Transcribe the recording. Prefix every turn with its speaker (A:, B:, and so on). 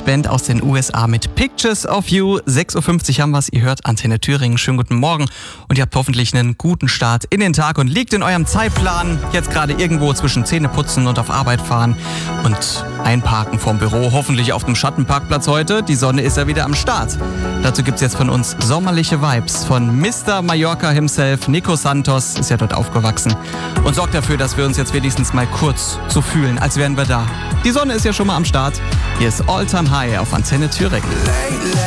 A: Band aus den USA mit Pictures of You. 6.50 Uhr haben wir es. Ihr hört Antenne Thüringen. Schönen guten Morgen. Und ihr habt hoffentlich einen guten Start in den Tag und liegt in eurem Zeitplan jetzt gerade irgendwo zwischen Zähneputzen und auf Arbeit fahren und einparken vorm Büro. Hoffentlich auf dem Schattenparkplatz heute. Die Sonne ist ja wieder am Start. Dazu gibt's jetzt von uns sommerliche Vibes von Mr. Mallorca himself. Nico Santos ist ja dort aufgewachsen und sorgt dafür, dass wir uns jetzt wenigstens mal kurz so fühlen, als wären wir da. Die Sonne ist ja schon mal am Start. Hier ist All Time High auf Antenne Thüringen.